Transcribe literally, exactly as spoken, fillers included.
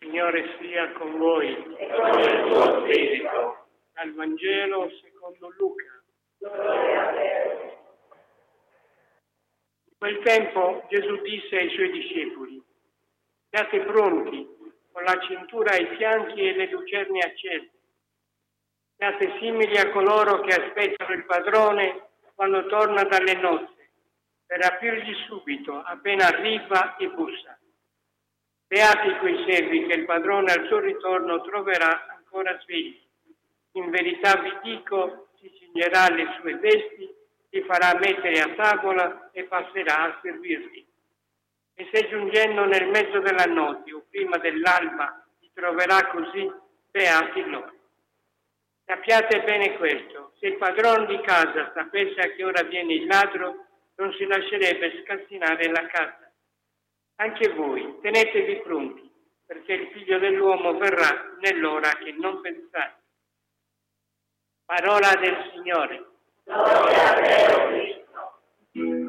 Signore sia con voi. E con il tuo spirito. Dal Vangelo secondo Luca. Gloria a te. In quel tempo Gesù disse ai suoi discepoli: siate pronti, con la cintura ai fianchi e le lucerne accese. Siate simili a coloro che aspettano il padrone quando torna dalle nozze, per aprirgli subito appena arriva e bussa. Beati quei servi che il padrone al suo ritorno troverà ancora svegli. In verità vi dico, si cingerà le sue vesti, li farà mettere a tavola e passerà a servirli. E se giungendo nel mezzo della notte o prima dell'alba li troverà così, beati loro. Sappiate bene questo: se il padrone di casa sapesse a che ora viene il ladro, non si lascerebbe scassinare la casa. Anche voi tenetevi pronti, perché il Figlio dell'uomo verrà nell'ora che non pensate. Parola del Signore. Gloria a te, Cristo.